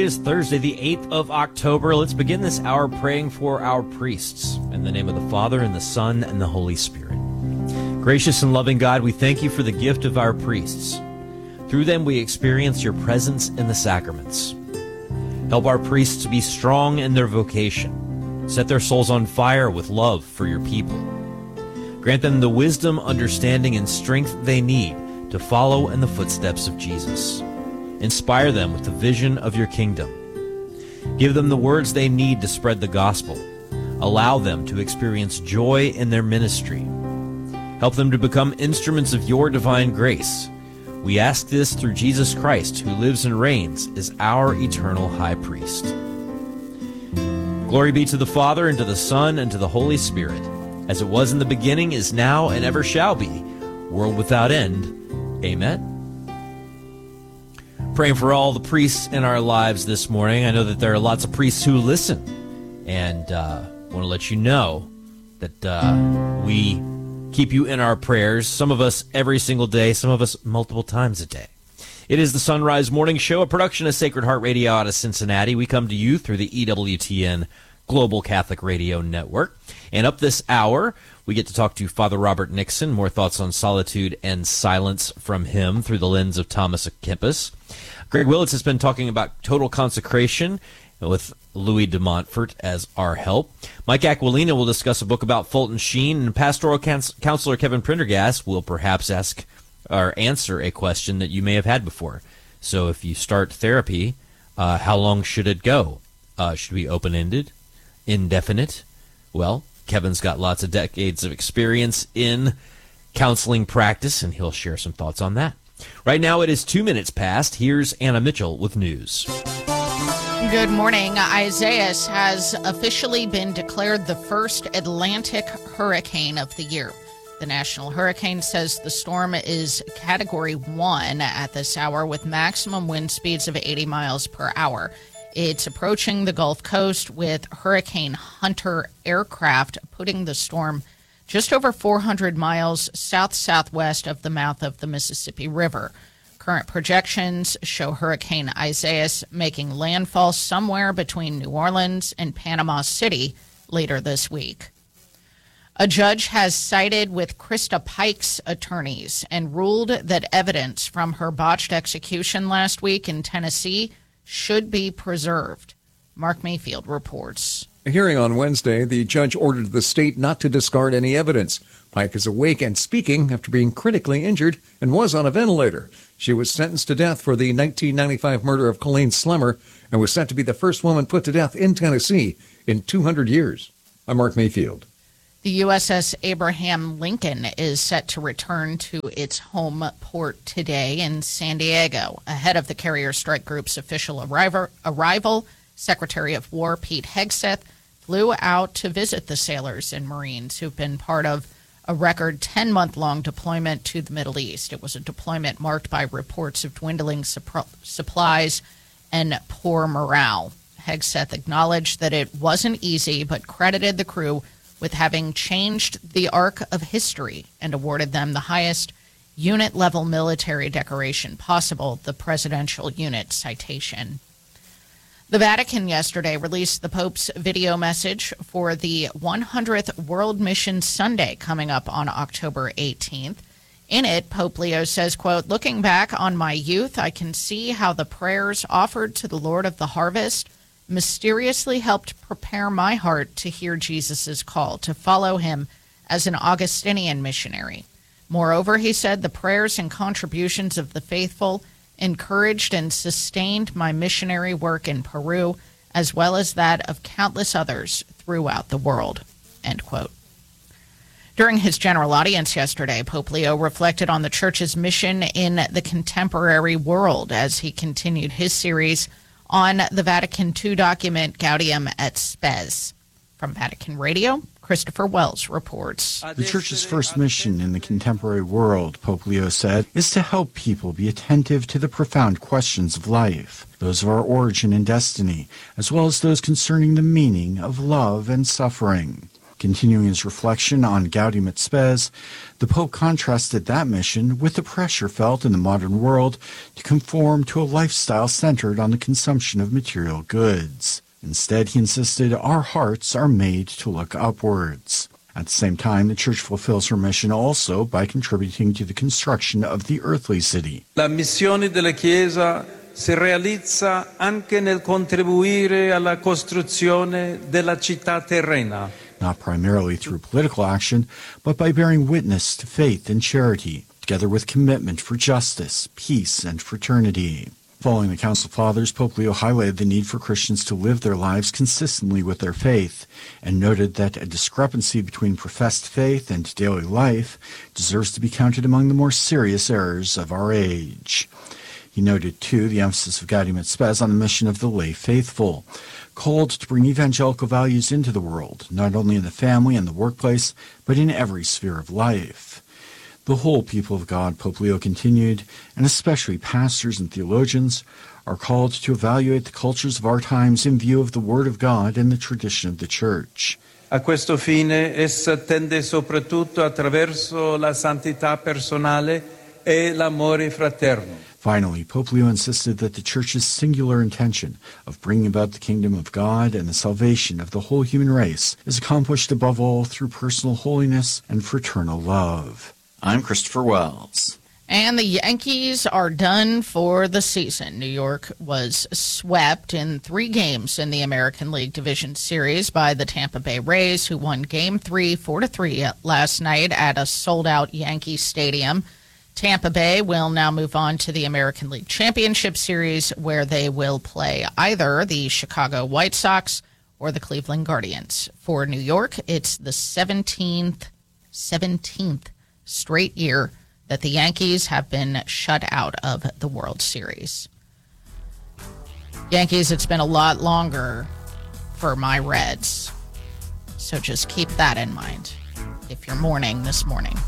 is Thursday, the 8th of October. Let's begin this hour praying for our priests. In the name of the Father, and the Son, and the Holy Spirit. Gracious and loving God, we thank you for the gift of our priests. Through them we experience your presence in the sacraments. Help our priests to be strong in their vocation. Set their souls on fire with love for your people. Grant them the wisdom, understanding, and strength they need to follow in the footsteps of Jesus. Inspire them with the vision of your kingdom. Give them the words they need to spread the gospel. Allow them to experience joy in their ministry. Help them to become instruments of your divine grace. We ask this through Jesus Christ, who lives and reigns as our eternal high priest. Glory be to the Father, and to the Son, and to the Holy Spirit, as it was in the beginning, is now, and ever shall be, world without end. Amen. Praying for all the priests in our lives this morning. I know that there are lots of priests who listen, and want to let you know that we keep you in our prayers, some of us every single day, some of us multiple times a day. It is the Sunrise Morning Show, a production of Sacred Heart Radio out of Cincinnati. We come to you through the EWTN Global Catholic Radio Network. And up this hour, we get to talk to Father Robert Nixon, more thoughts on solitude and silence from him through the lens of Thomas à Kempis. Greg Willits has been talking about total consecration with Louis de Montfort as our help. Mike Aquilina will discuss a book about Fulton Sheen, and pastoral counselor Kevin Prendergast will perhaps ask or answer a question that you may have had before. So if you start therapy, how long should it go? Should it be open-ended? Indefinite? Well, Kevin's got lots of decades of experience in counseling practice, and he'll share some thoughts on that. Right now it is 2 minutes past. Here's Anna Mitchell with news. Good morning. Isaias has officially been declared the first Atlantic hurricane of the year. The National Hurricane says the storm is Category 1 at this hour with maximum wind speeds of 80 miles per hour. It's approaching the Gulf Coast with Hurricane Hunter aircraft, putting the storm just over 400 miles south-southwest of the mouth of the Mississippi River. Current projections show Hurricane Isaias making landfall somewhere between New Orleans and Panama City later this week. A judge has sided with Krista Pike's attorneys and ruled that evidence from her botched execution last week in Tennessee should be preserved. Mark Mayfield reports. A hearing on Wednesday, the judge ordered the state not to discard any evidence. Pike is awake and speaking after being critically injured and was on a ventilator. She was sentenced to death for the 1995 murder of Colleen Slemmer and was set to be the first woman put to death in Tennessee in 200 years. I'm Mark Mayfield. The USS Abraham Lincoln is set to return to its home port today in San Diego. Ahead of the carrier strike group's official arrival, Secretary of War Pete Hegseth flew out to visit the sailors and Marines who've been part of a record 10-month-long deployment to the Middle East. It was a deployment marked by reports of dwindling supplies and poor morale. Hegseth acknowledged that it wasn't easy, but credited the crew with having changed the arc of history and awarded them the highest unit-level military decoration possible, the Presidential Unit Citation. The Vatican yesterday released the Pope's video message for the 100th World Mission Sunday coming up on October 18th. In it, Pope Leo says, quote, "Looking back on my youth, I can see how the prayers offered to the Lord of the harvest mysteriously helped prepare my heart to hear Jesus' call, to follow him as an Augustinian missionary. Moreover," he said, "the prayers and contributions of the faithful encouraged and sustained my missionary work in Peru, as well as that of countless others throughout the world," end quote. During his general audience yesterday, Pope Leo reflected on the Church's mission in the contemporary world as he continued his series on the Vatican II document Gaudium et Spes. From Vatican Radio, Christopher Wells reports. The Church's first mission in the contemporary world, Pope Leo said, is to help people be attentive to the profound questions of life, those of our origin and destiny, as well as those concerning the meaning of love and suffering. Continuing his reflection on Gaudium et Spes, the Pope contrasted that mission with the pressure felt in the modern world to conform to a lifestyle centered on the consumption of material goods. Instead, he insisted our hearts are made to look upwards. At the same time, the Church fulfills her mission also by contributing to the construction of the earthly city. La missione della Chiesa si realizza anche nel contribuire alla costruzione della città terrena. Not primarily through political action, but by bearing witness to faith and charity, together with commitment for justice, peace, and fraternity. Following the Council Fathers, Pope Leo highlighted the need for Christians to live their lives consistently with their faith, and noted that a discrepancy between professed faith and daily life deserves to be counted among the more serious errors of our age. He noted, too, the emphasis of Gaudium et Spes on the mission of the lay faithful, called to bring evangelical values into the world, not only in the family and the workplace, but in every sphere of life. The whole people of God, Pope Leo continued, and especially pastors and theologians, are called to evaluate the cultures of our times in view of the Word of God and the tradition of the Church. A questo fine, essa tende soprattutto attraverso la santità personale e l'amore fraterno. Finally, Pope Leo insisted that the Church's singular intention of bringing about the kingdom of God and the salvation of the whole human race is accomplished above all through personal holiness and fraternal love. I'm Christopher Wells. And the Yankees are done for the season. New York was swept in 3 games in the American League Division Series by the Tampa Bay Rays, who won Game 3 4-3 last night at a sold-out Yankee Stadium. Tampa Bay will now move on to the American League Championship Series, where they will play either the Chicago White Sox or the Cleveland Guardians. For New York, it's the 17th straight year that the Yankees have been shut out of the World Series. Yankees, it's been a lot longer for my Reds. So just keep that in mind if you're mourning this morning.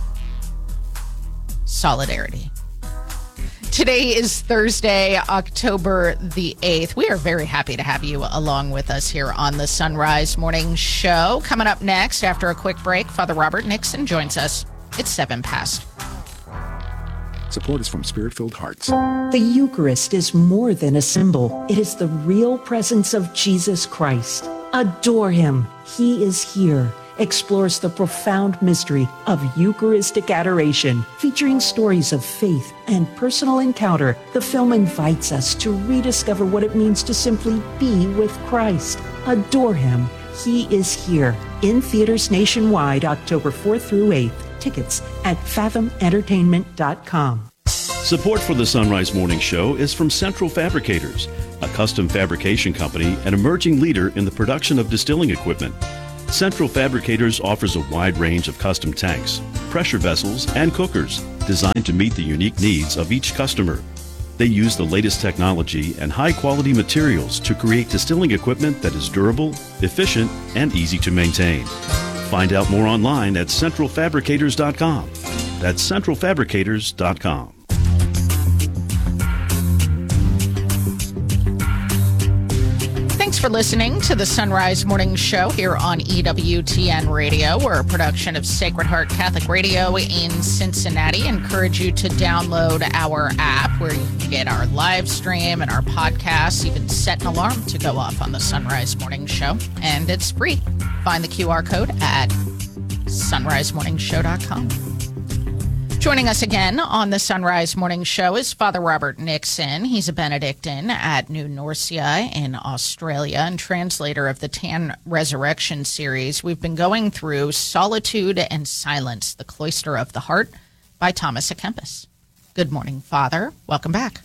Solidarity. Today is Thursday, October the 8th. We are very happy to have you along with us here on the Sunrise Morning Show. Coming up next, after a quick break, Father Robert Nixon joins us. It's 7 past. Support is from Spirit-Filled Hearts. The Eucharist is more than a symbol. It is the real presence of Jesus Christ. Adore him. He is here. Explores the profound mystery of Eucharistic adoration. Featuring stories of faith and personal encounter, the film invites us to rediscover what it means to simply be with Christ. Adore him. He is here. In theaters nationwide, October 4th through 8th. Tickets at fathomentertainment.com. Support for the Sunrise Morning Show is from Central Fabricators, a custom fabrication company and emerging leader in the production of distilling equipment. Central Fabricators offers a wide range of custom tanks, pressure vessels, and cookers designed to meet the unique needs of each customer. They use the latest technology and high-quality materials to create distilling equipment that is durable, efficient, and easy to maintain. Find out more online at centralfabricators.com. That's centralfabricators.com. Thanks for listening to the Sunrise Morning Show here on EWTN Radio. We're a production of Sacred Heart Catholic Radio in Cincinnati. Encourage you to download our app where you can get our live stream and our podcasts, even set an alarm to go off on the Sunrise Morning Show. And it's free. Find the QR code at sunrisemorningshow.com. Joining us again on the Sunrise Morning Show is Father Robert Nixon. He's a Benedictine at New Norcia in Australia and translator of the Tan Resurrection series. We've been going through Solitude and Silence, the Cloister of the Heart by Thomas à Kempis. Good morning, Father. Welcome back.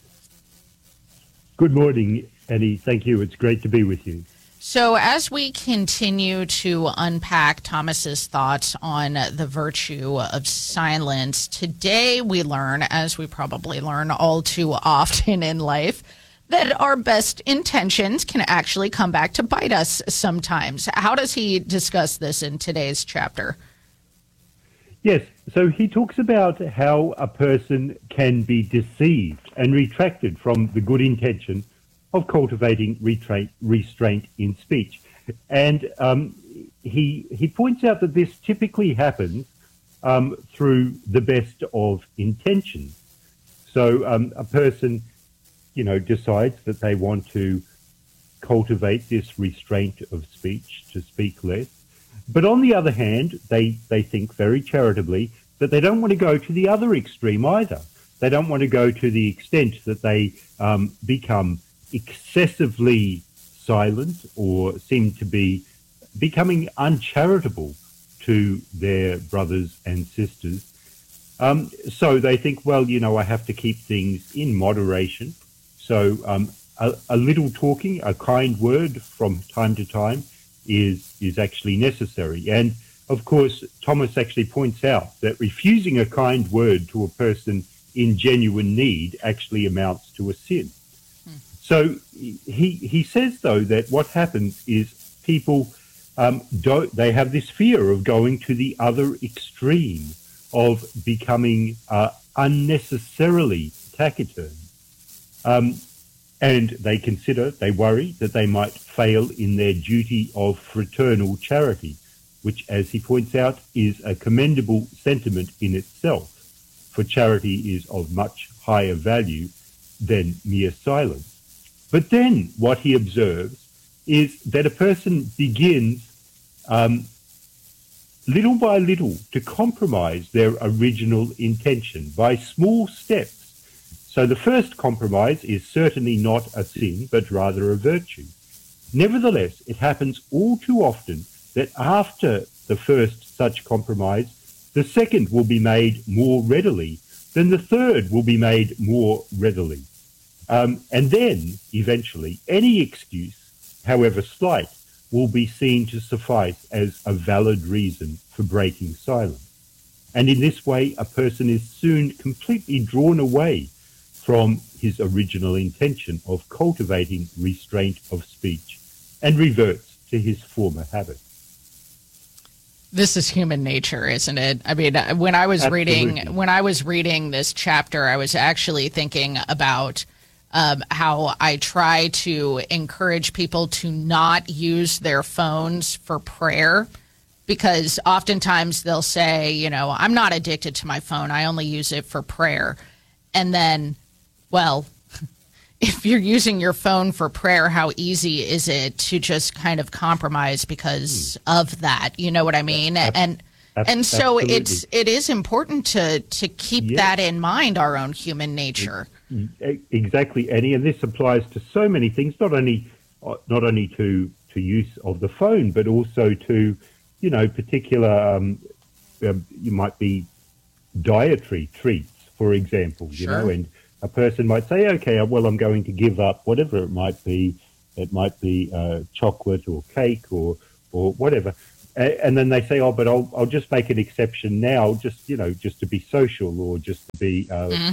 Good morning, Eddie. Thank you. It's great to be with you. So as we continue to unpack Thomas's thoughts on the virtue of silence, today we learn, as we probably learn all too often in life, that our best intentions can actually come back to bite us sometimes. How does he discuss this in today's chapter? Yes, so he talks about how a person can be deceived and retracted from the good intention of cultivating restraint in speech. And he points out that this typically happens through the best of intentions. So a person, decides that they want to cultivate this restraint of speech, to speak less. But on the other hand, they think very charitably that they don't want to go to the other extreme either. They don't want to go to the extent that they become excessively silent or seem to be becoming uncharitable to their brothers and sisters. So they think, well, I have to keep things in moderation. So a little talking, a kind word from time to time is actually necessary. And of course, Thomas actually points out that refusing a kind word to a person in genuine need actually amounts to a sin. So he says, though, that what happens is people they have this fear of going to the other extreme, of becoming unnecessarily taciturn. And they worry that they might fail in their duty of fraternal charity, which, as he points out, is a commendable sentiment in itself, for charity is of much higher value than mere silence. But then what he observes is that a person begins little by little to compromise their original intention by small steps. So the first compromise is certainly not a sin, but rather a virtue. Nevertheless, it happens all too often that after the first such compromise, the second will be made more readily, then the third will be made more readily. And then, eventually, any excuse, however slight, will be seen to suffice as a valid reason for breaking silence. And in this way, a person is soon completely drawn away from his original intention of cultivating restraint of speech and reverts to his former habit. This is human nature, isn't it? I mean, when I was reading this chapter, I was actually thinking about how I try to encourage people to not use their phones for prayer, because oftentimes they'll say, I'm not addicted to my phone. I only use it for prayer. And then, well, if you're using your phone for prayer, how easy is it to just kind of compromise because of that? You know what I mean? And so absolutely. it is important to keep that in mind, our own human nature. Exactly, Annie, and this applies to so many things, not only to use of the phone, but also to, particular, you might be dietary treats, for example, Sure. and a person might say, okay, well, I'm going to give up whatever it might be. It might be chocolate or cake or whatever. And then they say, oh, but I'll just make an exception now, just to be social or just to be,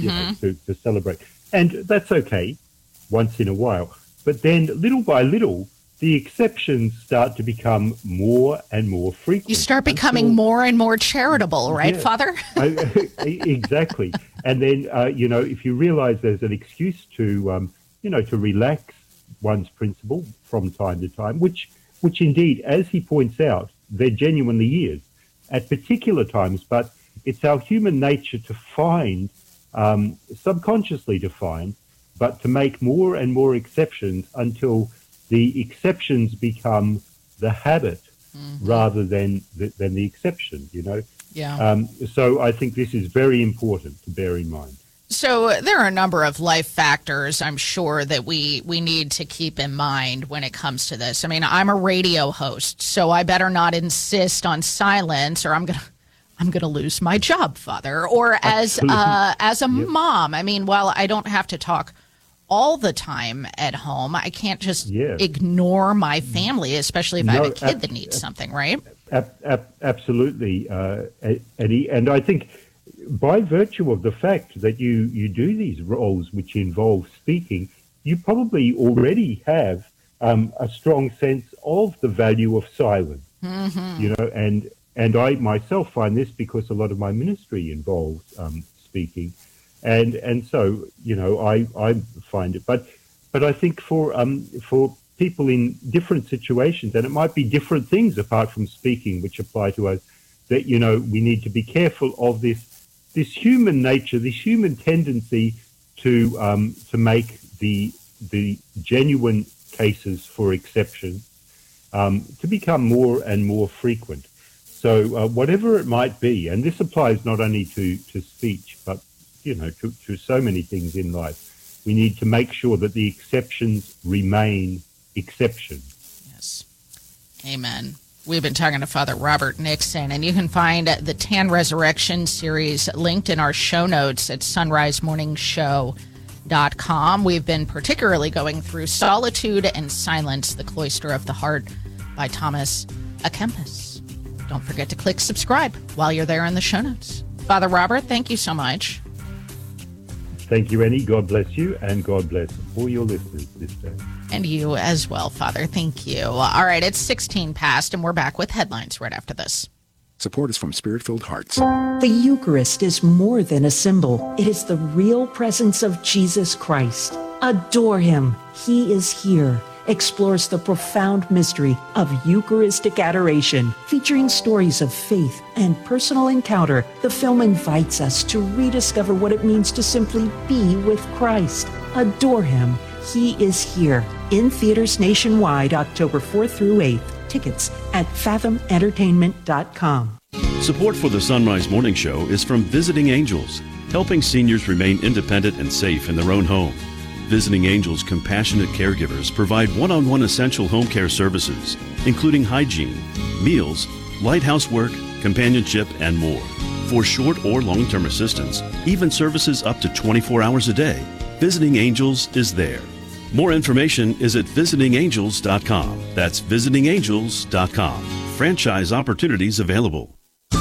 to celebrate. And that's okay once in a while. But then little by little, the exceptions start to become more and more frequent. You start becoming more and more charitable, right, Father? Exactly. And then, if you realize there's an excuse to relax one's principle from time to time, which indeed, as he points out, there genuinely is at particular times, but it's our human nature to find, subconsciously to find, but to make more and more exceptions until the exceptions become the habit rather than the exception, Yeah. So I think this is very important to bear in mind. So there are a number of life factors, I'm sure, that we need to keep in mind when it comes to this. I mean, I'm a radio host, so I better not insist on silence, or I'm gonna lose my job, Father. Or as a mom, I mean, while I don't have to talk all the time at home, I can't just ignore my family, especially if I have a kid that needs something, right? Absolutely, Eddie. And I think by virtue of the fact that you do these roles which involve speaking, you probably already have a strong sense of the value of silence. And I myself find this because a lot of my ministry involves speaking, and so I find it. But I think for people in different situations, and it might be different things apart from speaking, which apply to us, that, we need to be careful of this human nature, this human tendency to make the genuine cases for exception to become more and more frequent. So whatever it might be, and this applies not only to speech, but to so many things in life, we need to make sure that the exceptions remain exceptions. Yes. Amen. We've been talking to Father Robert Nixon, and you can find the Tan Resurrection series linked in our show notes at sunrisemorningshow.com. We've been particularly going through Solitude and Silence, The Cloister of the Heart by Thomas à Kempis. Don't forget to click subscribe while you're there in the show notes. Father Robert, thank you so much. Thank you, Annie. God bless you, and God bless all your listeners this day. And you as well, Father. Thank you. All right, it's 16 past, and we're back with headlines right after this. Support is from Spirit-Filled Hearts. The Eucharist is more than a symbol. It is the real presence of Jesus Christ. Adore him. He is here. Explores the profound mystery of Eucharistic adoration. Featuring stories of faith and personal encounter, the film invites us to rediscover what it means to simply be with Christ. Adore him. He is here. In theaters nationwide, October 4th through 8th. Tickets at fathomentertainment.com. Support for the Sunrise Morning Show is from Visiting Angels, helping seniors remain independent and safe in their own home. Visiting Angels compassionate caregivers provide one-on-one essential home care services, including hygiene, meals, light housework, companionship, and more. For short or long-term assistance, even services up to 24 hours a day, Visiting Angels is there. More information is at visitingangels.com. That's visitingangels.com. Franchise opportunities available.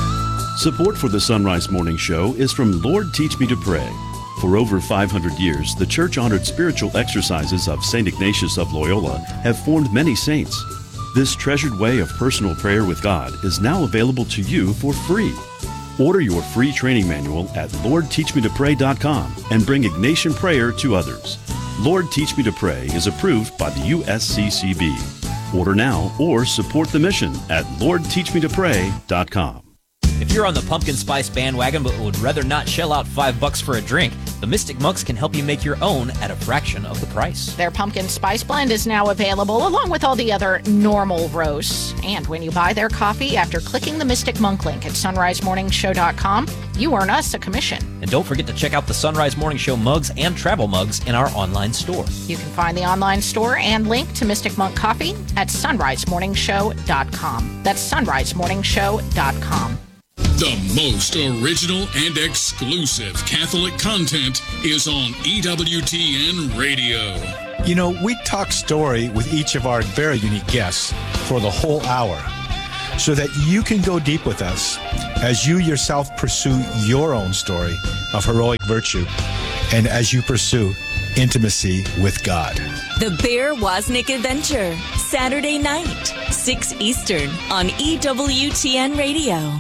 Support for the Sunrise Morning Show is from Lord Teach Me to Pray. For over 500 years, the church-honored spiritual exercises of St. Ignatius of Loyola have formed many saints. This treasured way of personal prayer with God is now available to you for free. Order your free training manual at LordTeachMeToPray.com and bring Ignatian prayer to others. Lord Teach Me to Pray is approved by the USCCB. Order now or support the mission at LordTeachMeToPray.com. If you're on the pumpkin spice bandwagon but would rather not shell out $5 for a drink, the Mystic Monks can help you make your own at a fraction of the price. Their pumpkin spice blend is now available along with all the other normal roasts. And when you buy their coffee after clicking the Mystic Monk link at sunrisemorningshow.com, you earn us a commission. And don't forget to check out the Sunrise Morning Show mugs and travel mugs in our online store. You can find the online store and link to Mystic Monk Coffee at sunrisemorningshow.com. That's sunrisemorningshow.com. The most original and exclusive Catholic content is on EWTN Radio. You know, we talk story with each of our very unique guests for the whole hour so that you can go deep with us as you yourself pursue your own story of heroic virtue and as you pursue intimacy with God. The Bear Wozniak Adventure, Saturday night, 6 Eastern on EWTN Radio.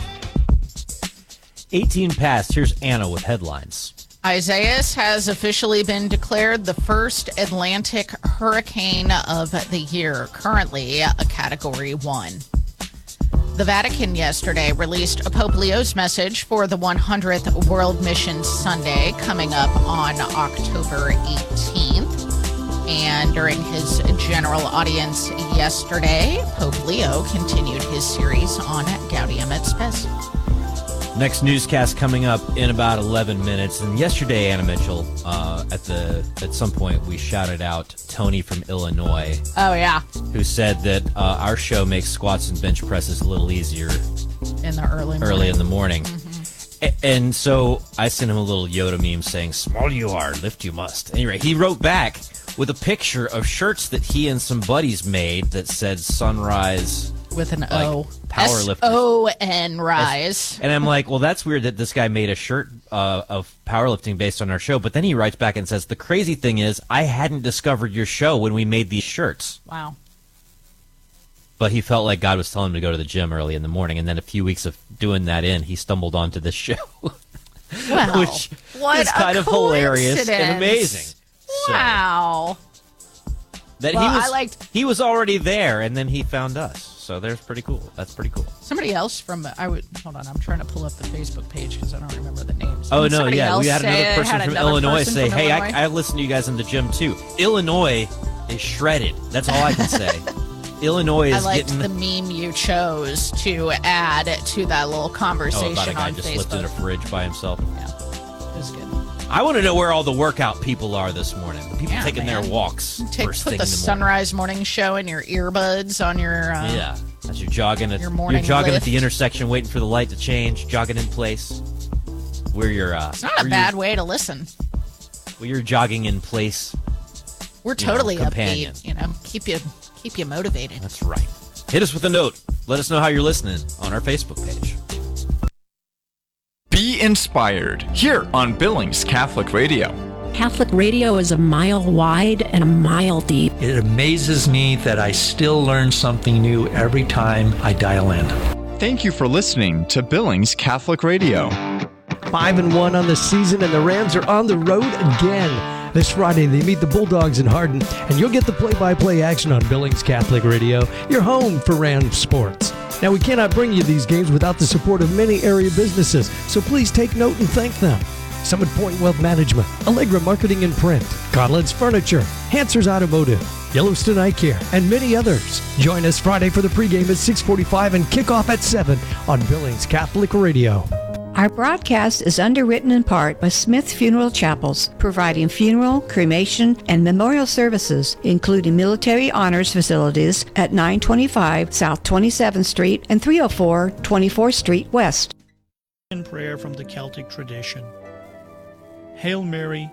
18 past. Here's Anna with headlines. Isaias has officially been declared the first Atlantic hurricane of the year, currently a Category 1. The Vatican yesterday released Pope Leo's message for the 100th World Mission Sunday coming up on October 18th. And during his general audience yesterday, Pope Leo continued his series on Gaudium et Spes. Next newscast coming up in about 11 minutes. And yesterday, Anna Mitchell, at some point, we shouted out Tony from Illinois. Oh, yeah. Who said that our show makes squats and bench presses a little easier in the early in the morning. Mm-hmm. And so I sent him a little Yoda meme saying, "Small you are, lift you must." Anyway, he wrote back with a picture of shirts that he and some buddies made that said Sunrise with an O. Powerlifters. S-O-N Rise. And I'm like, well, that's weird that this guy made a shirt of powerlifting based on our show. But then he writes back and says, the crazy thing is I hadn't discovered your show when we made these shirts. Wow. But he felt like God was telling him to go to the gym early in the morning. And then a few weeks of doing that he stumbled onto this show. Well, which what is kind of hilarious and amazing. Wow. That he was already there, and then he found us. So there's pretty cool. That's pretty cool. Somebody else from hold on, I'm trying to pull up the Facebook page because I don't remember the names. Oh no, yeah, we had another person from Illinois say, from "Hey, Illinois. I listen to you guys in the gym too." Illinois is shredded. That's all I can say. Illinois is I liked getting the meme you chose to add to that little conversation about a guy on just Facebook. lifted a fridge by himself. Yeah, it was good. I want to know where all the workout people are this morning. The people Yeah, taking man. their walks first Put thing the in the morning. Sunrise Morning Show in your earbuds on your Yeah, as you're jogging, your morning you're jogging lift. at the intersection, waiting for the light to change, jogging in place. Where you're, It's not a bad way to listen. Well, you're jogging in place. We're totally companion. upbeat. Keep you motivated. That's right. Hit us with a note. Let us know how you're listening on our Facebook page. Be inspired here on Billings Catholic Radio. Catholic radio is a mile wide and a mile deep. It amazes me that I still learn something new every time I dial in. Thank you for listening to Billings Catholic Radio. 5-1 on the season, and the Rams are on the road again. This Friday, they meet the Bulldogs in Hardin, and you'll get the play-by-play action on Billings Catholic Radio, your home for Rams sports. Now, we cannot bring you these games without the support of many area businesses, so please take note and thank them. Summit Point Wealth Management, Allegra Marketing and Print, Conlins Furniture, Hansers Automotive, Yellowstone Eye Care, and many others. Join us Friday for the pregame at 6:45 and kickoff at 7 on Billings Catholic Radio. Our broadcast is underwritten in part by Smith Funeral Chapels, providing funeral, cremation, and memorial services, including military honors facilities at 925 South 27th Street and 304 24th Street West. In prayer from the Celtic tradition. Hail Mary,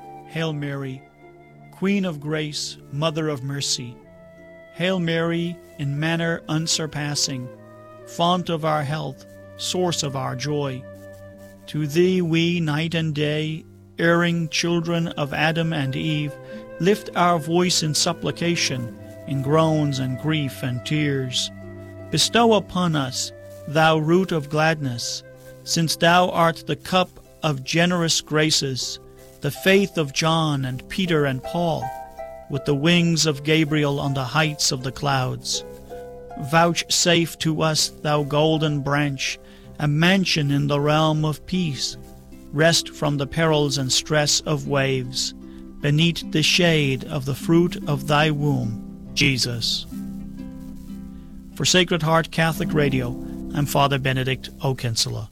Queen of Grace, Mother of Mercy. Hail Mary, in manner unsurpassing, font of our health, source of our joy. To thee we, night and day, erring children of Adam and Eve, lift our voice in supplication, in groans and grief and tears. Bestow upon us, thou root of gladness, since thou art the cup of generous graces, the faith of John and Peter and Paul, with the wings of Gabriel on the heights of the clouds. Vouchsafe to us, thou golden branch, a mansion in the realm of peace, rest from the perils and stress of waves, beneath the shade of the fruit of thy womb, Jesus. For Sacred Heart Catholic Radio, I'm Father Benedict O'Kinsella.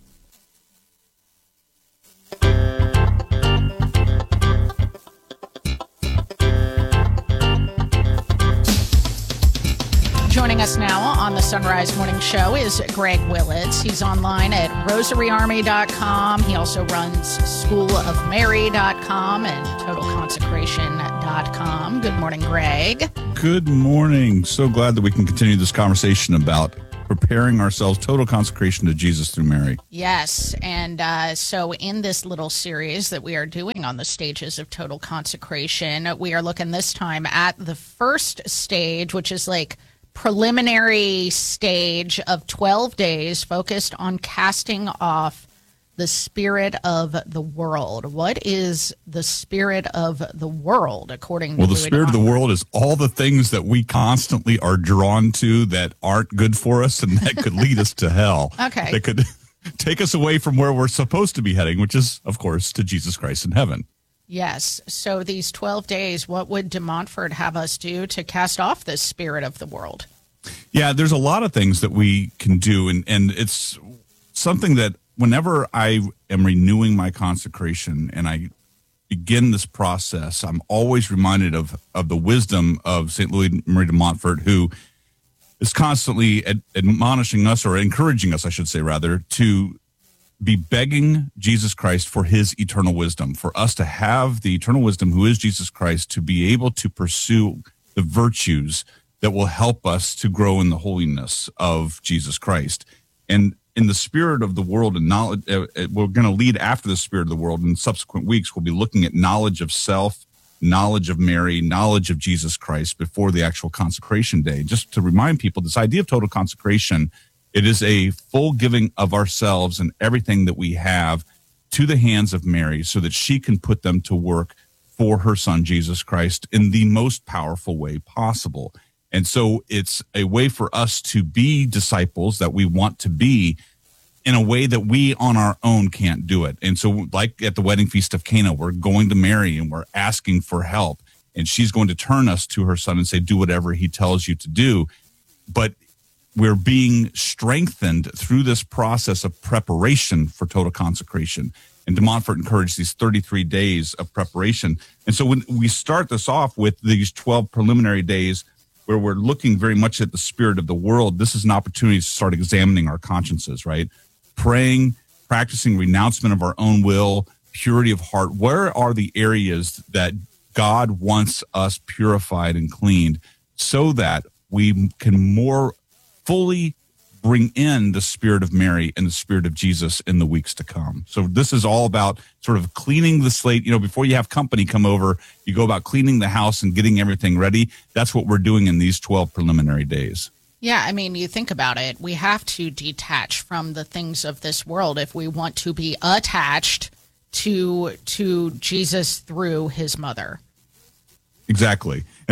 Joining us now on the Sunrise Morning Show is Greg Willits. He's online at rosaryarmy.com. He also runs schoolofmary.com and totalconsecration.com. Good morning, Greg. Good morning. So glad that we can continue this conversation about preparing ourselves, total consecration to Jesus through Mary. Yes, and so in this little series that we are doing on the stages of total consecration, we are looking this time at the first stage, which is like preliminary stage of 12 days focused on casting off the spirit of the world. What is the spirit of the world, according to Well, the Louis spirit of the DeMont? world is all the things that we constantly are drawn to that aren't good for us and that could lead us to hell. Okay. That could take us away from where we're supposed to be heading, which is, of course, to Jesus Christ in heaven. Yes. So these 12 days, what would De Montfort have us do to cast off this spirit of the world? Yeah, there's a lot of things that we can do, and it's something that whenever I am renewing my consecration and I begin this process, I'm always reminded of the wisdom of St. Louis Marie de Montfort, who is constantly admonishing us, or encouraging us, I should say, rather, to be begging Jesus Christ for his eternal wisdom, for us to have the eternal wisdom who is Jesus Christ, to be able to pursue the virtues that will help us to grow in the holiness of Jesus Christ. And in the spirit of the world and knowledge, we're going to lead after the spirit of the world. In subsequent weeks, we'll be looking at knowledge of self, knowledge of Mary, knowledge of Jesus Christ before the actual consecration day. Just to remind people, this idea of total consecration, it is a full giving of ourselves and everything that we have to the hands of Mary so that she can put them to work for her son, Jesus Christ, in the most powerful way possible. And so it's a way for us to be disciples that we want to be in a way that we on our own can't do it. And so like at the wedding feast of Cana, we're going to Mary and we're asking for help. And she's going to turn us to her son and say, do whatever he tells you to do. But we're being strengthened through this process of preparation for total consecration. And De Montfort encouraged these 33 days of preparation. And so when we start this off with these 12 preliminary days where we're looking very much at the spirit of the world, this is an opportunity to start examining our consciences, right? Praying, practicing renouncement of our own will, purity of heart. Where are the areas that God wants us purified and cleaned so that we can more fully bring in the spirit of Mary and the spirit of Jesus in the weeks to come? So this is all about sort of cleaning the slate. You know, before you have company come over, you go about cleaning the house and getting everything ready. That's what we're doing in these 12 preliminary days. Yeah, I mean, you think about it. We have to detach from the things of this world if we want to be attached to Jesus through his mother. Exactly. And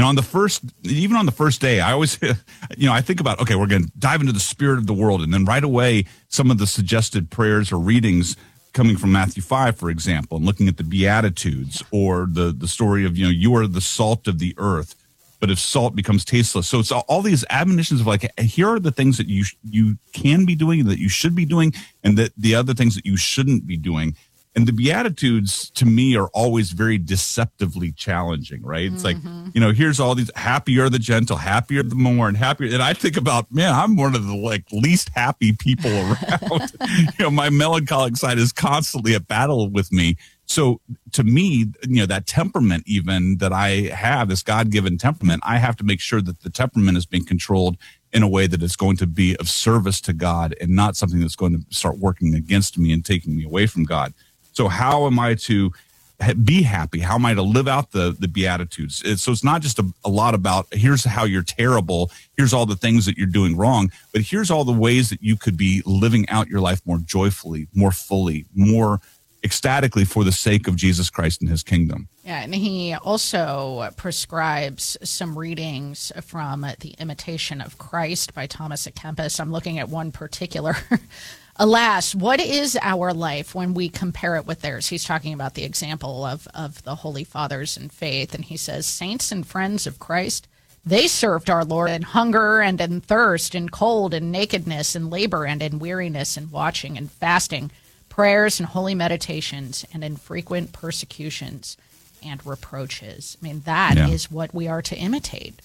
even on the first day, I always, I think about, okay, we're going to dive into the spirit of the world. And then right away, some of the suggested prayers or readings coming from Matthew 5, for example, and looking at the Beatitudes or the story of, you are the salt of the earth, but if salt becomes tasteless. So it's all these admonitions of like, here are the things that you can be doing, that you should be doing, and that the other things that you shouldn't be doing. And the Beatitudes, to me, are always very deceptively challenging, right? It's like, here's all these, happy are the gentle, happy are the mourn, happier. And I think about, man, I'm one of the least happy people around. My melancholic side is constantly at battle with me. So to me, that temperament even that I have, this God-given temperament, I have to make sure that the temperament is being controlled in a way that it's going to be of service to God and not something that's going to start working against me and taking me away from God. So how am I to be happy? How am I to live out the Beatitudes? So it's not just a lot about here's how you're terrible, here's all the things that you're doing wrong, but here's all the ways that you could be living out your life more joyfully, more fully, more ecstatically for the sake of Jesus Christ and his kingdom. Yeah, and he also prescribes some readings from The Imitation of Christ by Thomas à Kempis. I'm looking at one particular. Alas, what is our life when we compare it with theirs? He's talking about the example of the Holy Fathers in faith, and he says, saints and friends of Christ, they served our Lord in hunger and in thirst, in cold and nakedness, in labor and in weariness, in watching and fasting, prayers and holy meditations, and in frequent persecutions and reproaches. I mean, that is what we are to imitate.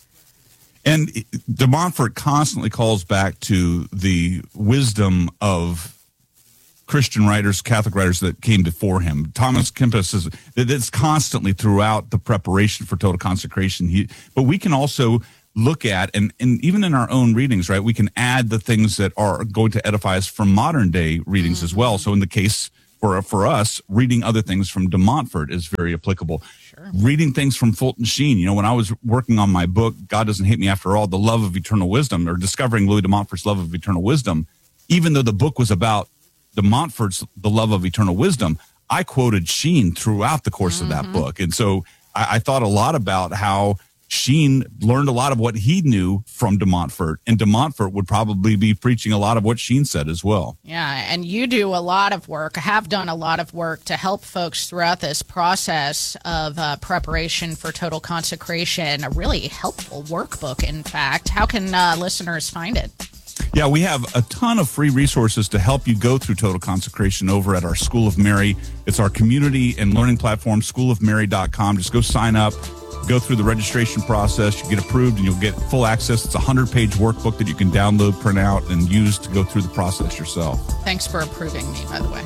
And De Montfort constantly calls back to the wisdom of Christian writers, Catholic writers that came before him. Thomas Kempis says that it's constantly throughout the preparation for total consecration. But we can also look at, and even in our own readings, right, we can add the things that are going to edify us from modern day readings as well. So in the case for us, reading other things from De Montfort is very applicable. Sure. Reading things from Fulton Sheen. When I was working on my book, God Doesn't Hate Me After All, The Love of Eternal Wisdom, or discovering Louis de Montfort's Love of Eternal Wisdom, even though the book was about de Montfort's The Love of Eternal Wisdom, I quoted Sheen throughout the course of that book. And so I thought a lot about how Sheen learned a lot of what he knew from De Montfort, and De Montfort would probably be preaching a lot of what Sheen said as well. Yeah, and you do a lot of work, have done a lot of work to help folks throughout this process of preparation for total consecration, a really helpful workbook, in fact. How can listeners find it? Yeah, we have a ton of free resources to help you go through total consecration over at our School of Mary. It's our community and learning platform, schoolofmary.com. Just go sign up. Go through the registration process, you get approved, and you'll get full access. It's a 100-page workbook that you can download, print out, and use to go through the process yourself. Thanks for approving me, by the way.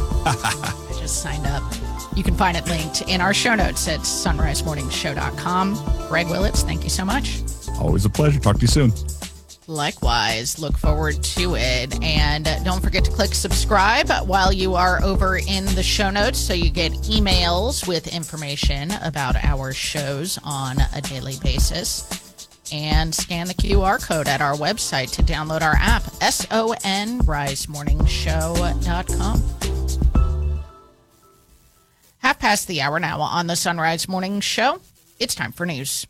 I just signed up. You can find it linked in our show notes at sunrisemorningshow.com. Greg Willits, thank you so much. Always a pleasure. Talk to you soon. Likewise, look forward to it. And don't forget to click subscribe while you are over in the show notes so you get emails with information about our shows on a daily basis. And scan the QR code at our website to download our app, sonrisemorningshow.com. past the hour now on the Sunrise Morning Show. It's time for news.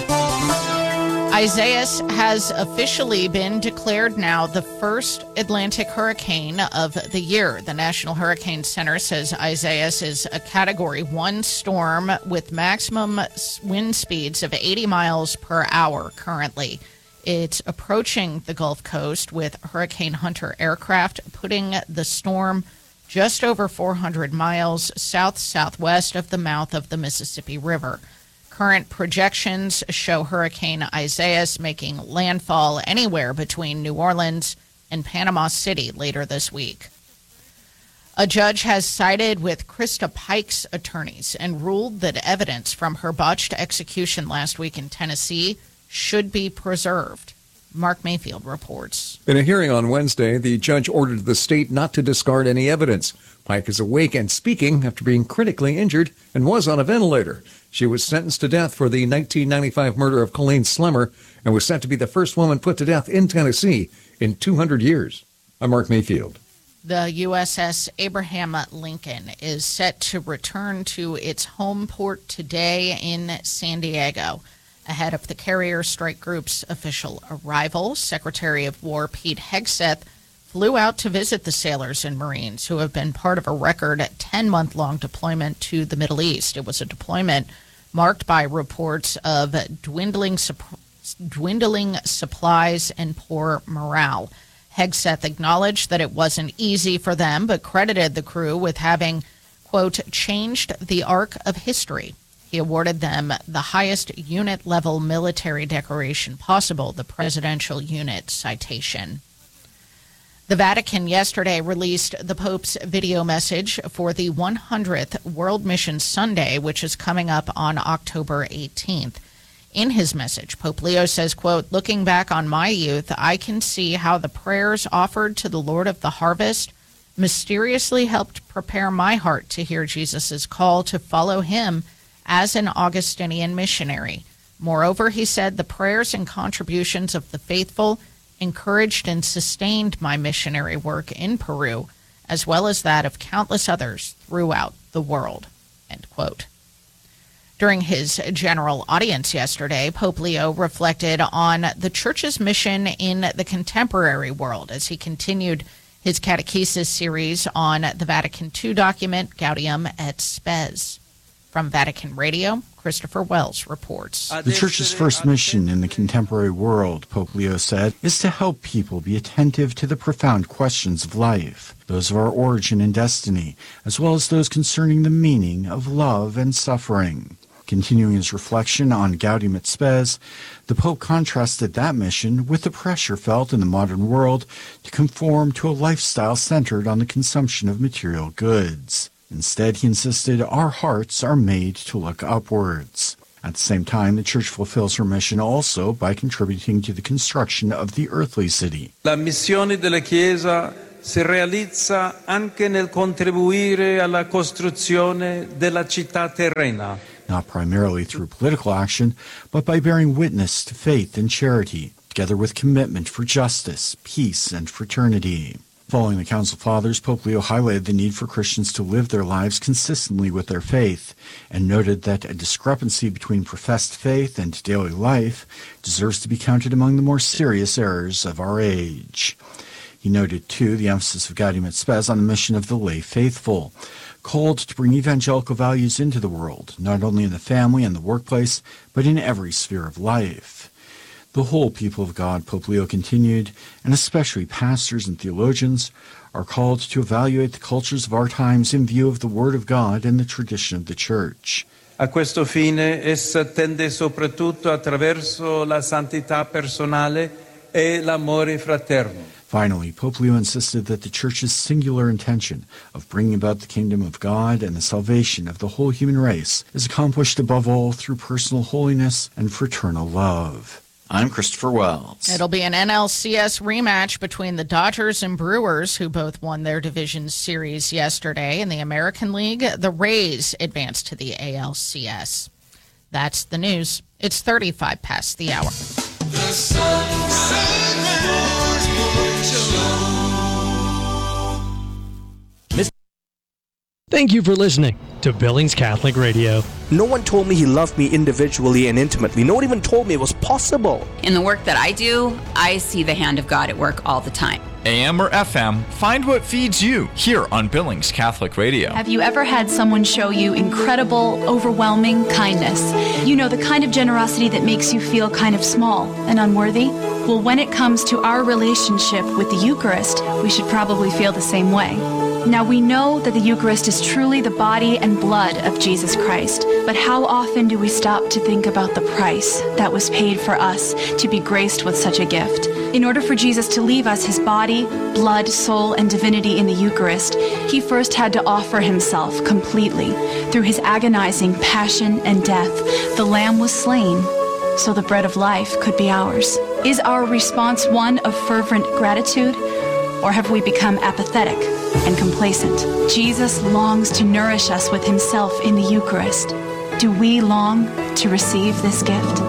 Isaias has officially been declared now the first Atlantic hurricane of the year. The National Hurricane Center says Isaias is a Category 1 storm with maximum wind speeds of 80 miles per hour currently. It's approaching the Gulf Coast with Hurricane Hunter aircraft, putting the storm just over 400 miles south-southwest of the mouth of the Mississippi River. Current projections show Hurricane Isaias making landfall anywhere between New Orleans and Panama City later this week. A judge has sided with Krista Pike's attorneys and ruled that evidence from her botched execution last week in Tennessee should be preserved. Mark Mayfield reports. In a hearing on Wednesday, the judge ordered the state not to discard any evidence. Pike is awake and speaking after being critically injured and was on a ventilator. She was sentenced to death for the 1995 murder of Colleen Slemmer and was set to be the first woman put to death in Tennessee in 200 years. I'm Mark Mayfield. The USS Abraham Lincoln is set to return to its home port today in San Diego. Ahead of the carrier strike group's official arrival, Secretary of War Pete Hegseth flew out to visit the sailors and Marines who have been part of a record 10-month-long deployment to the Middle East. It was a deployment marked by reports of dwindling supplies and poor morale. Hegseth acknowledged that it wasn't easy for them, but credited the crew with having, quote, changed the arc of history. He awarded them the highest unit-level military decoration possible, the Presidential Unit Citation. The Vatican yesterday released the Pope's video message for the 100th World Mission Sunday, which is coming up on October 18th. In his message, Pope Leo says, quote, looking back on my youth, I can see how the prayers offered to the Lord of the harvest mysteriously helped prepare my heart to hear Jesus' call to follow him as an Augustinian missionary. Moreover, he said, the prayers and contributions of the faithful encouraged and sustained my missionary work in Peru, as well as that of countless others throughout the world, end quote. During his general audience yesterday, Pope Leo reflected on the Church's mission in the contemporary world as he continued his catechesis series on the Vatican II document, Gaudium et Spes. From Vatican Radio, Christopher Wells reports. The Church's first mission in the contemporary world, Pope Leo said, is to help people be attentive to the profound questions of life, those of our origin and destiny, as well as those concerning the meaning of love and suffering. Continuing his reflection on Gaudium et Spes, the Pope contrasted that mission with the pressure felt in the modern world to conform to a lifestyle centered on the consumption of material goods. Instead, he insisted our hearts are made to look upwards. At the same time, the Church fulfills her mission also by contributing to the construction of the earthly city. La missione della Chiesa si realizza anche nel contribuire alla costruzione della città terrena. Not primarily through political action, but by bearing witness to faith and charity, together with commitment for justice, peace, and fraternity. Following the Council Fathers, Pope Leo highlighted the need for Christians to live their lives consistently with their faith and noted that a discrepancy between professed faith and daily life deserves to be counted among the more serious errors of our age. He noted, too, the emphasis of Gaudium et Spes on the mission of the lay faithful, called to bring evangelical values into the world, not only in the family and the workplace, but in every sphere of life. The whole people of God, Pope Leo continued, and especially pastors and theologians, are called to evaluate the cultures of our times in view of the Word of God and the tradition of the Church. A questo fine, essa tende soprattutto attraverso la santità personale e l'amore fraterno. Finally, Pope Leo insisted that the Church's singular intention of bringing about the kingdom of God and the salvation of the whole human race is accomplished above all through personal holiness and fraternal love. I'm Christopher Wells. It'll be an NLCS rematch between the Dodgers and Brewers, who both won their division series yesterday. In the American League, the Rays advanced to the ALCS. That's the news. It's 35 past the hour. The Sunrise Morning Show. Thank you for listening to Billings Catholic Radio. No one told me he loved me individually and intimately. No one even told me it was possible. In the work that I do, I see the hand of God at work all the time. AM or FM, find what feeds you here on Billings Catholic Radio. Have you ever had someone show you incredible, overwhelming kindness? You know, the kind of generosity that makes you feel kind of small and unworthy? Well, when it comes to our relationship with the Eucharist, we should probably feel the same way. Now, we know that the Eucharist is truly the body and blood of Jesus Christ, but how often do we stop to think about the price that was paid for us to be graced with such a gift? In order for Jesus to leave us his body, blood, soul, and divinity in the Eucharist, he first had to offer himself completely. Through his agonizing passion and death, the Lamb was slain so the bread of life could be ours. Is our response one of fervent gratitude, or have we become apathetic and complacent? Jesus longs to nourish us with himself in the Eucharist. Do we long to receive this gift?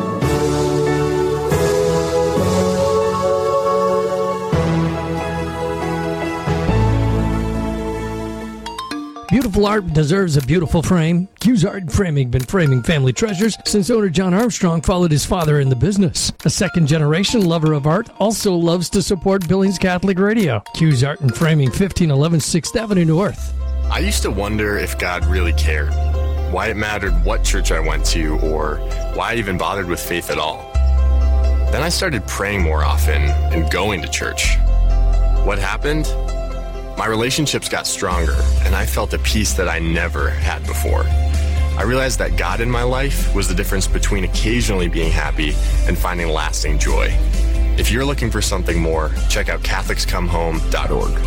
Beautiful art deserves a beautiful frame. Q's Art and Framing been framing family treasures since owner John Armstrong followed his father in the business. A second-generation lover of art also loves to support Billings Catholic Radio. Q's Art and Framing, 1511 6th Avenue North. I used to wonder if God really cared, why it mattered what church I went to, or why I even bothered with faith at all. Then I started praying more often and going to church. What happened? My relationships got stronger, and I felt a peace that I never had before. I realized that God in my life was the difference between occasionally being happy and finding lasting joy. If you're looking for something more, check out CatholicsComeHome.org.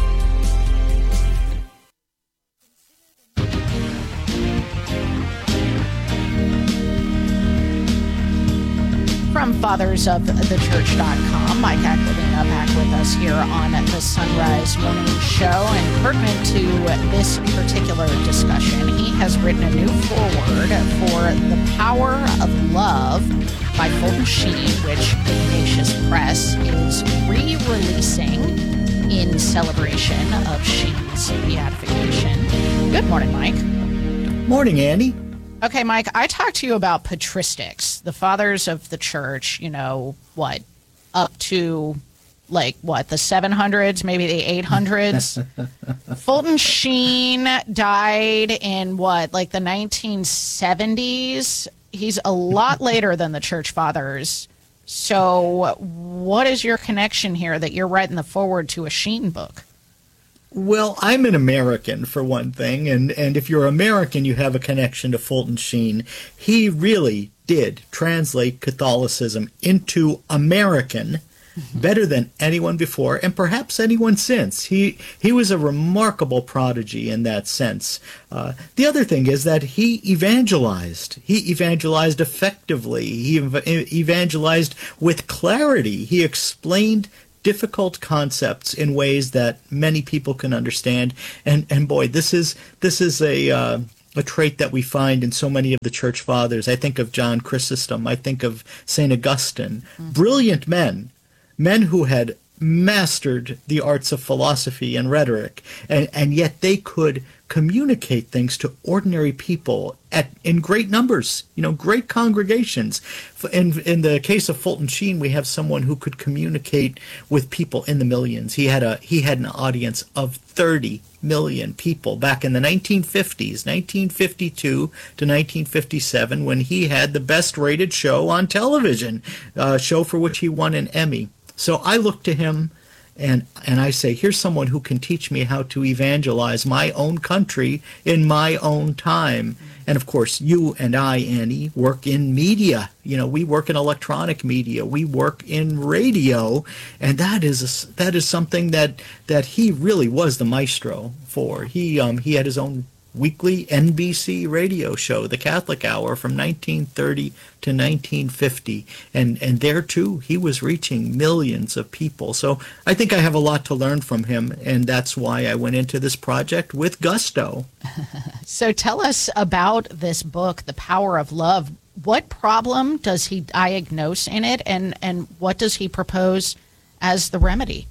From fathersofthechurch.com, Mike Aquilina back with us here on the Sunrise Morning Show. And pertinent to this particular discussion, he has written a new foreword for The Power of Love by Fulton Sheen, which Ignatius Press is re-releasing in celebration of Sheen's beatification. Good morning, Mike. Morning, Andy. Okay, Mike, I talked to you about patristics, the fathers of the church, up to, the 700s, maybe the 800s. Fulton Sheen died in, the 1970s? He's a lot later than the church fathers. So what is your connection here that you're writing the foreword to a Sheen book? Well, I'm an American, for one thing, and if you're American, you have a connection to Fulton Sheen. He really did translate Catholicism into American better than anyone before, and perhaps anyone since. He was a remarkable prodigy in that sense. The other thing is that he evangelized. He evangelized effectively. He evangelized with clarity. He explained difficult concepts in ways that many people can understand, and boy, this is a trait that we find in so many of the church fathers. I think of John Chrysostom. I think of St. Augustine. Brilliant men who had mastered the arts of philosophy and rhetoric, and yet they could communicate things to ordinary people in great numbers, great congregations. In the case of Fulton Sheen, we have someone who could communicate with people in the millions. He had an audience of 30 million people back in the 1950s, 1952 to 1957, when he had the best rated show on television, a show for which he won an Emmy. So I look to him and I say, here's someone who can teach me how to evangelize my own country in my own time. And of course, you and I, Annie, work in media. We work in electronic media. We work in radio, and that is something that he really was the maestro for. He had his own weekly NBC radio show, The Catholic Hour, from 1930 to 1950. And there, too, he was reaching millions of people. So I think I have a lot to learn from him, and that's why I went into this project with gusto. So tell us about this book, The Power of Love. What problem does he diagnose in it, and what does he propose as the remedy?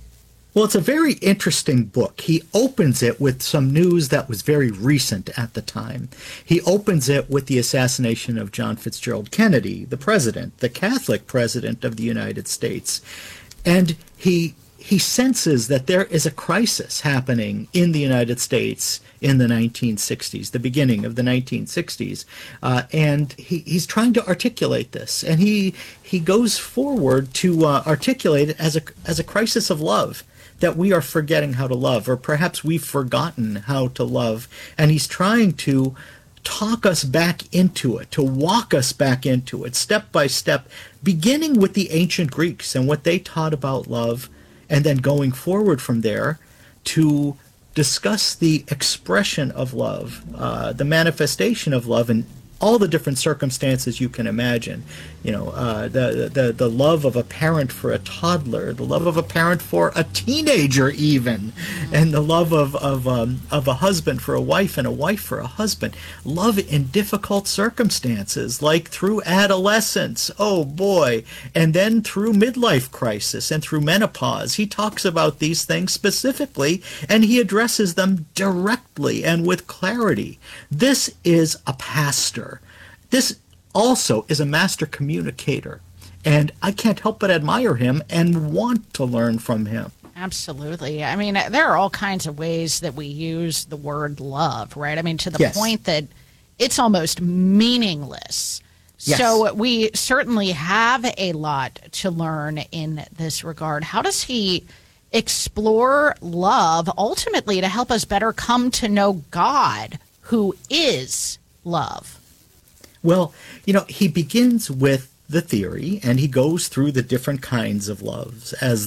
Well, it's a very interesting book. He opens it with some news that was very recent at the time. He opens it with the assassination of John Fitzgerald Kennedy, the president, the Catholic president of the United States. And he senses that there is a crisis happening in the United States in the 1960s, the beginning of the 1960s. And he's trying to articulate this. And he goes forward to articulate it as a crisis of love, that we are forgetting how to love, or perhaps we've forgotten how to love. And he's trying to talk us back into it, to walk us back into it, step by step, beginning with the ancient Greeks and what they taught about love, and then going forward from there to discuss the expression of love, the manifestation of love in all the different circumstances you can imagine. You know, the love of a parent for a toddler, the love of a parent for a teenager even, and the love of a husband for a wife and a wife for a husband. Love in difficult circumstances, like through adolescence, oh boy, and then through midlife crisis and through menopause. He talks about these things specifically, and he addresses them directly and with clarity. This is a pastor. This also is a master communicator, and I can't help but admire him and want to learn from him. Absolutely. I mean, there are all kinds of ways that we use the word love, right? I mean, to the point that it's almost meaningless. Yes. So we certainly have a lot to learn in this regard. How does he explore love ultimately to help us better come to know God, who is love? Well, you know, he begins with the theory, and he goes through the different kinds of loves as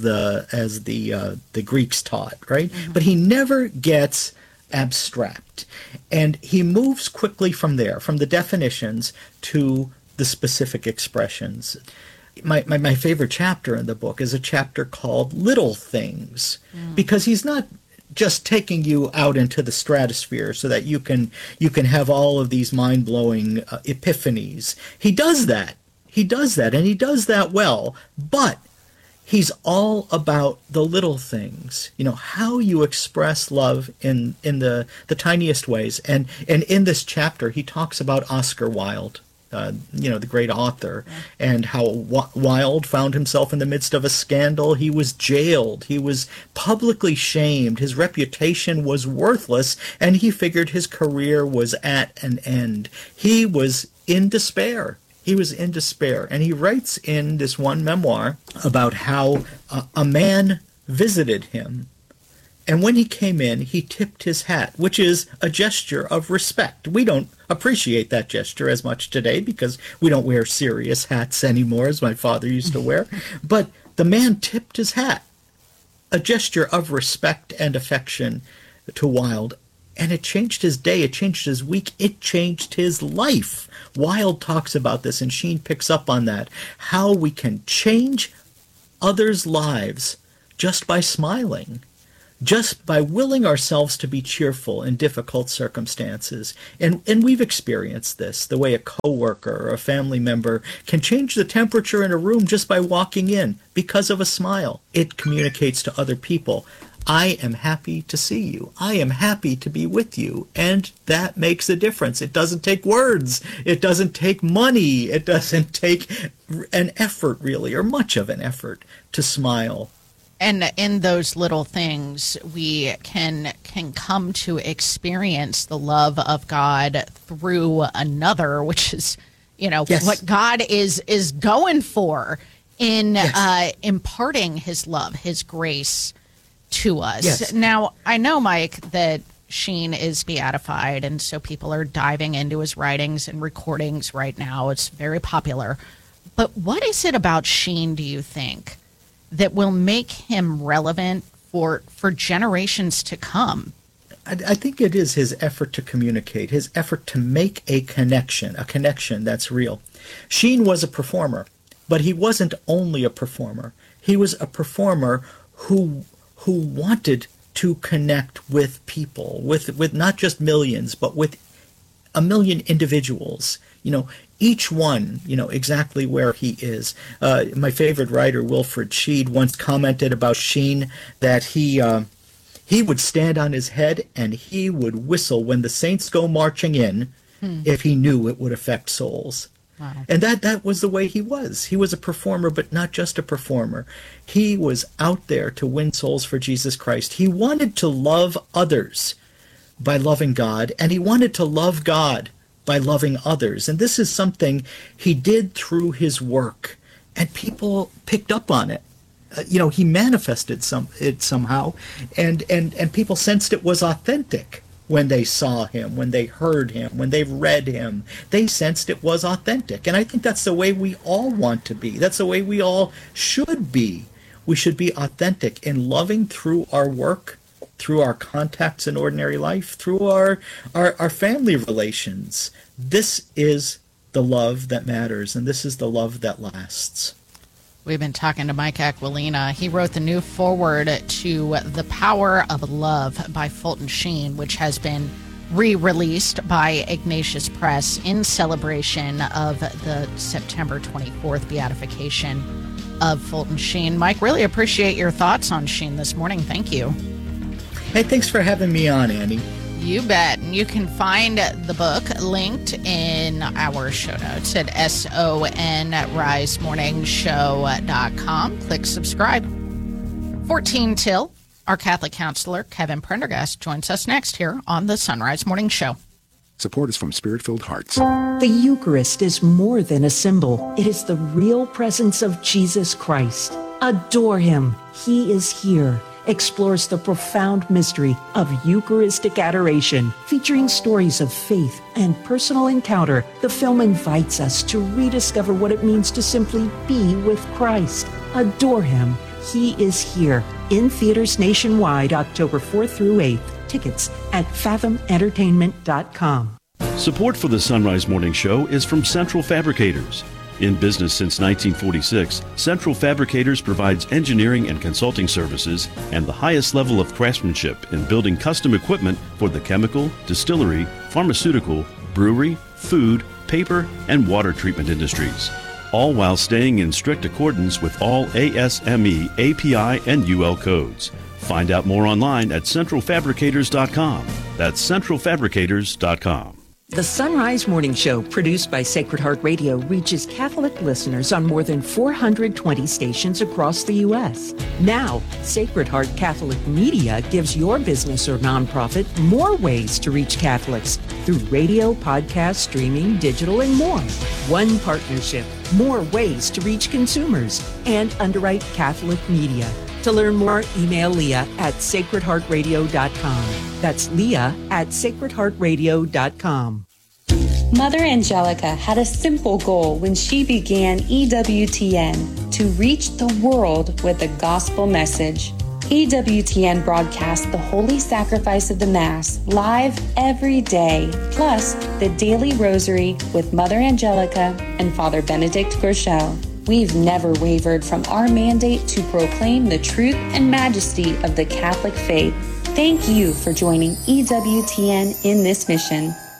the Greeks taught, right? Mm-hmm. But he never gets abstract, and he moves quickly from there, from the definitions to the specific expressions. My favorite chapter in the book is a chapter called Little Things, because he's not just taking you out into the stratosphere so that you can have all of these mind-blowing epiphanies. He does that, and he does that well, but he's all about the little things, you know, how you express love in the tiniest ways. And in this chapter, he talks about Oscar Wilde, the great author, and how Wilde found himself in the midst of a scandal. He was jailed. He was publicly shamed. His reputation was worthless, and he figured his career was at an end. He was in despair. And he writes in this one memoir about how a man visited him. And when he came in, he tipped his hat, which is a gesture of respect. We don't appreciate that gesture as much today because we don't wear serious hats anymore, as my father used to wear. But the man tipped his hat, a gesture of respect and affection to Wilde. And it changed his day, it changed his week, it changed his life. Wilde talks about this, and Sheen picks up on that, how we can change others' lives just by smiling. Just by willing ourselves to be cheerful in difficult circumstances. And we've experienced this, the way a coworker or a family member can change the temperature in a room just by walking in because of a smile. It communicates to other people, I am happy to see you. I am happy to be with you. And that makes a difference. It doesn't take words. It doesn't take money. It doesn't take an effort, really, or much of an effort to smile. And in those little things, we can come to experience the love of God through another, which is, what God is going for in imparting his love, his grace to us. Yes. Now, I know, Mike, that Sheen is beatified, and so people are diving into his writings and recordings right now. It's very popular. But what is it about Sheen, do you think, that will make him relevant for generations to come? I think it is his effort to communicate, his effort to make a connection that's real. Sheen was a performer, but he wasn't only a performer. He was a performer who wanted to connect with people, with not just millions, but with a million individuals, each one, exactly where he is. My favorite writer, Wilfred Sheed, once commented about Sheen that he would stand on his head and he would whistle when the saints go marching in if he knew it would affect souls. Wow. And that was the way he was. He was a performer, but not just a performer. He was out there to win souls for Jesus Christ. He wanted to love others by loving God, and he wanted to love God by loving others. And this is something he did through his work, and people picked up on it. He manifested it somehow, and people sensed it was authentic. When they saw him, when they heard him, when they read him, they sensed it was authentic. And I think that's the way we all want to be. That's the way we all should be. We should be authentic in loving through our work, through our contacts in ordinary life, through our family relations. This is the love that matters, and this is the love that lasts. We've been talking to Mike Aquilina. He wrote the new foreword to The Power of Love by Fulton Sheen, which has been re-released by Ignatius Press in celebration of the September 24th beatification of Fulton Sheen. Mike, really appreciate your thoughts on Sheen this morning. Thank you. Hey, thanks for having me on, Annie. You bet. And you can find the book linked in our show notes at sonrisemorningshow.com. Click subscribe. 14 till, our Catholic counselor, Kevin Prendergast, joins us next here on the Sunrise Morning Show. Support is from Spirit-Filled Hearts. The Eucharist is more than a symbol. It is the real presence of Jesus Christ. Adore him. He is here. Explores the profound mystery of Eucharistic adoration, featuring stories of faith and personal encounter. The film invites us to rediscover what it means to simply be with Christ. Adore him. He is here. In theaters nationwide, October 4th through 8th. Tickets at fathomentertainment.com. Support for the Sunrise Morning Show is from Central Fabricators. In business since 1946, Central Fabricators provides engineering and consulting services and the highest level of craftsmanship in building custom equipment for the chemical, distillery, pharmaceutical, brewery, food, paper, and water treatment industries, all while staying in strict accordance with all ASME, API, and UL codes. Find out more online at centralfabricators.com. That's centralfabricators.com. The Sunrise Morning Show, produced by Sacred Heart Radio, reaches Catholic listeners on more than 420 stations across the U.S. Now, Sacred Heart Catholic Media gives your business or nonprofit more ways to reach Catholics through radio, podcast, streaming, digital, and more. One partnership, more ways to reach consumers, and underwrite Catholic media. To learn more, email Leah at sacredheartradio.com. That's Leah at sacredheartradio.com. Mother Angelica had a simple goal when she began EWTN: to reach the world with the gospel message. EWTN broadcasts the Holy Sacrifice of the Mass live every day, plus the Daily Rosary with Mother Angelica and Father Benedict Groeschel. We've never wavered from our mandate to proclaim the truth and majesty of the Catholic faith. Thank you for joining EWTN in this mission.